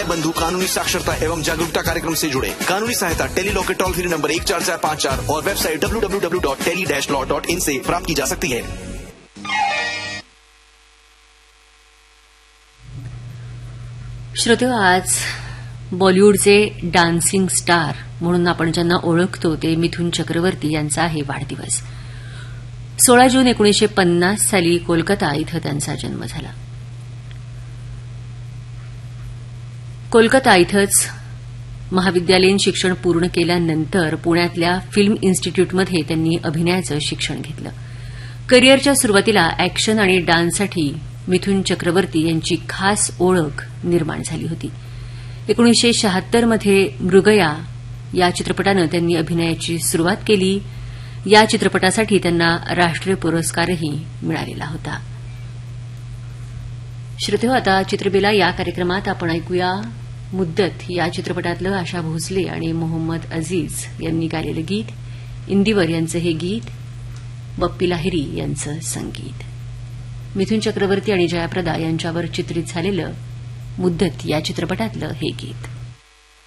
बंधु कानूनी साक्षरता एवं जागरूकता कार्यक्रम से जुड़े। कानूनी सहायता टेली लॉ के टोल फ्री नंबर 14454 और वेबसाइट www.tele-law.in से प्राप्त की जा सकती है। श्रोतेहो, आज बॉलिवूडचे डान्सिंग स्टार म्हणून आपण ज्यांना ओळखतो ते मिथुन चक्रवर्ती यांचा आहे वाढदिवस। 16 जून 1950 साली कोलकाता इथं त्यांचा जन्म झाला। कोलकाता इथंच महाविद्यालयीन शिक्षण पूर्ण केल्यानंतर पुण्यातल्या फिल्म इन्स्टिट्यूटमध्ये त्यांनी अभिनयाचं शिक्षण घेतलं। करिअरच्या सुरुवातीला ऍक्शन आणि डान्ससाठी मिथुन चक्रवर्ती यांची खास ओळख निर्माण झाली होती। 1976 मध्ये मृगया या चित्रपटानं त्यांनी अभिनयाची सुरुवात केली। या चित्रपटासाठी त्यांना राष्ट्रीय पुरस्कारही मिळालेला होता। श्रोतेहो, आता चित्रबेला या कार्यक्रमात आपण ऐकूया मुद्दत या चित्रपटातलं आशा भोसले आणि मोहम्मद अजीज यांनी गायलेलं गीत। इंदिवर यांचं हे गीत, बप्पी लाहिरी यांचं संगीत। मिथुन चक्रवर्ती आणि जयाप्रदा यांच्यावर चित्रित झालेलं मुद्दत या चित्रपटातलं हे गीत।